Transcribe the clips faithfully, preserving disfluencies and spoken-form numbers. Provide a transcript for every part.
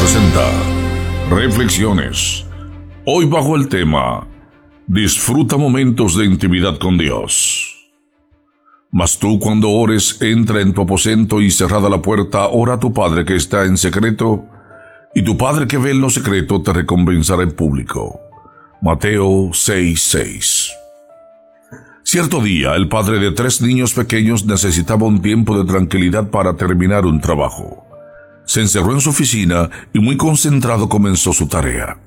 presenta Reflexiones. Hoy bajo el tema Disfruta momentos de intimidad con Dios. Mas tú cuando ores, entra en tu aposento y cerrada la puerta, ora a tu Padre que está en secreto, y tu Padre que ve en lo secreto te recompensará en público. Mateo seis seis. Cierto día, el padre de tres niños pequeños necesitaba un tiempo de tranquilidad para terminar un trabajo. Se encerró en su oficina y muy concentrado comenzó su tarea.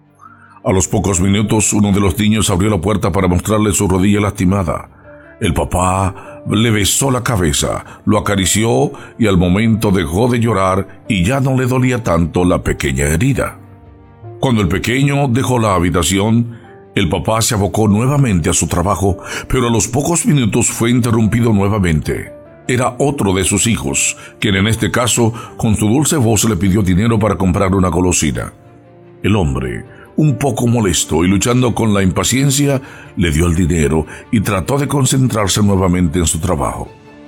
A los pocos minutos, uno de los niños abrió la puerta para mostrarle su rodilla lastimada. El papá le besó la cabeza, lo acarició y al momento dejó de llorar y ya no le dolía tanto la pequeña herida. Cuando el pequeño dejó la habitación, el papá se abocó nuevamente a su trabajo, pero a los pocos minutos fue interrumpido nuevamente. Era otro de sus hijos, quien en este caso, con su dulce voz le pidió dinero para comprar una golosina. El hombre, un poco molesto y luchando con la impaciencia, le dio el dinero y trató de concentrarse nuevamente en su trabajo.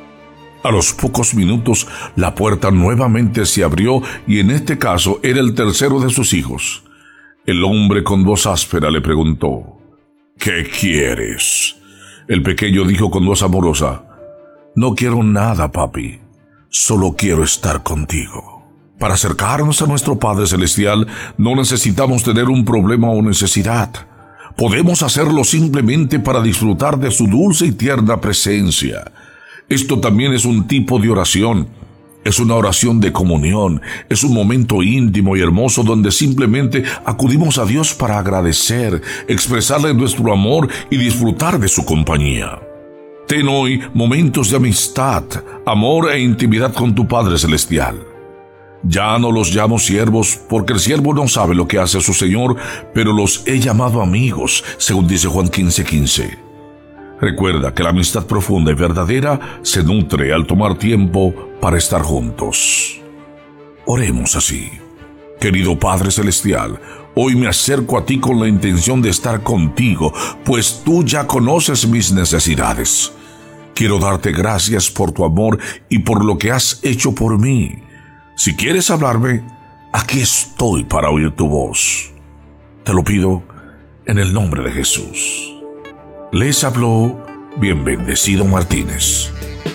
A los pocos minutos, la puerta nuevamente se abrió y en este caso era el tercero de sus hijos. El hombre con voz áspera le preguntó: ¿Qué quieres? El pequeño dijo con voz amorosa: No quiero nada, papi, solo quiero estar contigo. Para acercarnos a nuestro Padre Celestial no necesitamos tener un problema o necesidad. Podemos hacerlo simplemente para disfrutar de su dulce y tierna presencia. Esto también es un tipo de oración. Es una oración de comunión, es un momento íntimo y hermoso donde simplemente acudimos a Dios para agradecer, expresarle nuestro amor y disfrutar de su compañía. Ten hoy momentos de amistad, amor e intimidad con tu Padre Celestial. Ya no los llamo siervos, porque el siervo no sabe lo que hace su Señor, pero los he llamado amigos, según dice Juan quince quince. Recuerda que la amistad profunda y verdadera se nutre al tomar tiempo para estar juntos. Oremos así. Querido Padre Celestial, hoy me acerco a ti con la intención de estar contigo, pues tú ya conoces mis necesidades. Quiero darte gracias por tu amor y por lo que has hecho por mí. Si quieres hablarme, aquí estoy para oír tu voz. Te lo pido en el nombre de Jesús. Les habló Bien Bendecido Martínez.